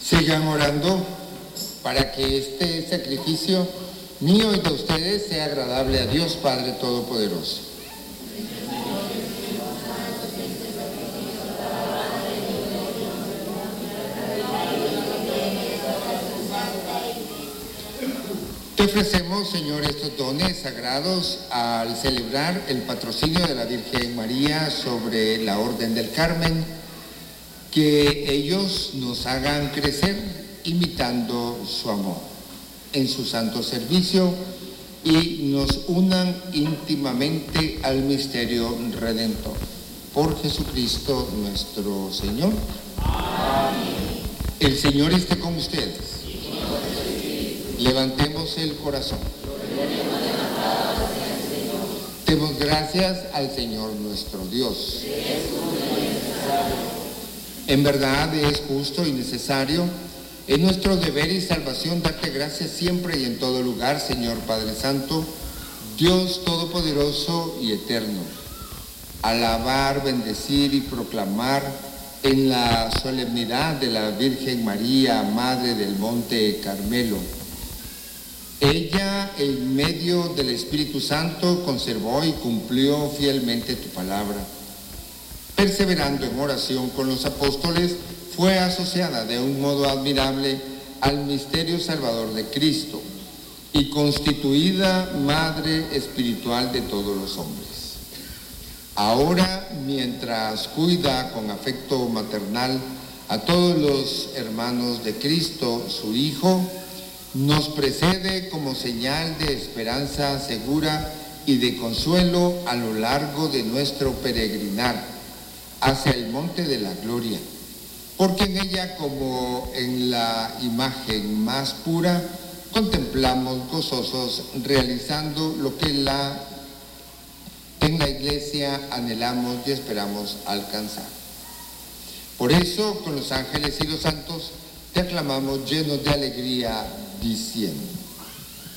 Sigan orando para que este sacrificio mío y de ustedes sea agradable a Dios Padre Todopoderoso. Te ofrecemos, Señor, estos dones sagrados al celebrar el patrocinio de la Virgen María sobre la Orden del Carmen, que ellos nos hagan crecer imitando su amor en su santo servicio y nos unan íntimamente al misterio redentor. Por Jesucristo nuestro Señor. Amén. El Señor esté con ustedes. Levantemos el corazón. Demos gracias al Señor nuestro Dios. En verdad es justo y necesario, es nuestro deber y salvación darte gracias siempre y en todo lugar, Señor Padre Santo, Dios Todopoderoso y Eterno. Alabar, bendecir y proclamar en la solemnidad de la Virgen María, Madre del Monte Carmelo. Ella, en medio del Espíritu Santo, conservó y cumplió fielmente tu palabra. Perseverando en oración con los apóstoles, fue asociada de un modo admirable al misterio salvador de Cristo y constituida Madre espiritual de todos los hombres. Ahora, mientras cuida con afecto maternal a todos los hermanos de Cristo, su Hijo, nos precede como señal de esperanza segura y de consuelo a lo largo de nuestro peregrinar hacia el monte de la gloria, porque en ella, como en la imagen más pura, contemplamos gozosos realizando lo que en la Iglesia anhelamos y esperamos alcanzar. Por eso, con los ángeles y los santos, te aclamamos llenos de alegría, diciendo: